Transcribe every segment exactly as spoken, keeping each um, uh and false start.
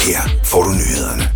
Her får du nyhederne.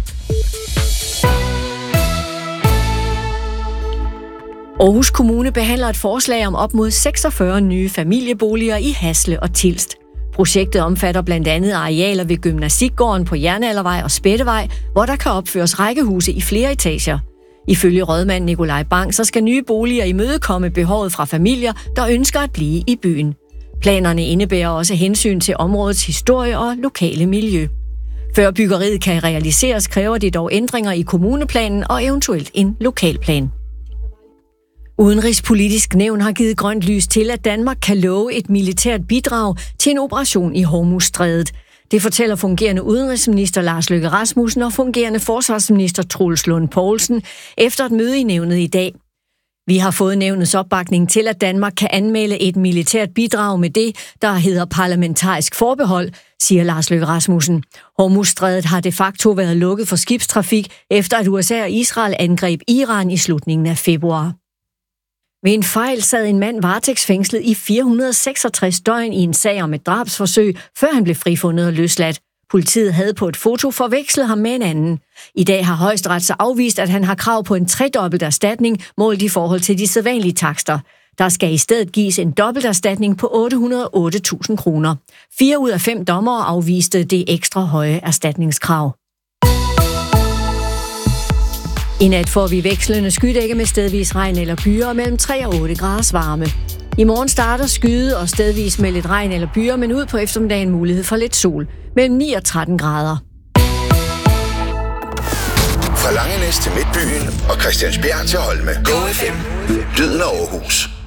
Aarhus Kommune behandler et forslag om op mod seksogfyrre nye familieboliger i Hasle og Tilst. Projektet omfatter blandt andet arealer ved Gymnastikgården på Jernaldervej og Spættevej, hvor der kan opføres rækkehuse i flere etager. Ifølge rådmand Nikolaj Bang, så skal nye boliger imødekomme behovet fra familier, der ønsker at blive i byen. Planerne indebærer også hensyn til områdets historie og lokale miljø. Før byggeriet kan realiseres, kræver det dog ændringer i kommuneplanen og eventuelt en lokalplan. Udenrigspolitisk Nævn har givet grønt lys til, at Danmark kan love et militært bidrag til en operation i Hormuzstrædet. Det fortæller fungerende udenrigsminister Lars Løkke Rasmussen og fungerende forsvarsminister Troels Lund Poulsen efter et møde i nævnet i dag. Vi har fået nævnets opbakning til, at Danmark kan anmelde et militært bidrag med det, der hedder parlamentarisk forbehold, siger Lars Løkke Rasmussen. Hormuzstrædet har de facto været lukket for skibstrafik, efter at U S A og Israel angreb Iran i slutningen af februar. Ved en fejl sad en mand varetægtsfængslet i fire hundrede og seksogtres døgn i en sag om et drabsforsøg, før han blev frifundet og løsladt. Politiet havde på et foto forvekslet ham med en anden. I dag har Højesteret så afvist, at han har krav på en tredobbelt erstatning målt i forhold til de sædvanlige takster. Der skal i stedet gives en dobbelt erstatning på otte hundrede og otte tusind kroner. Fire ud af fem dommere afviste det ekstra høje erstatningskrav. I nat får vi vekslende skydække med stedvis regn eller byer mellem tre og otte graders varme. I morgen starter skyde og stedvis med lidt regn eller byer, men ud på eftermiddagen mulighed for lidt sol. Mellem ni og tretten grader. Fra Langenæs til Midtbyen og Christiansbjerg til Holme. Go F M. Lyden af Aarhus.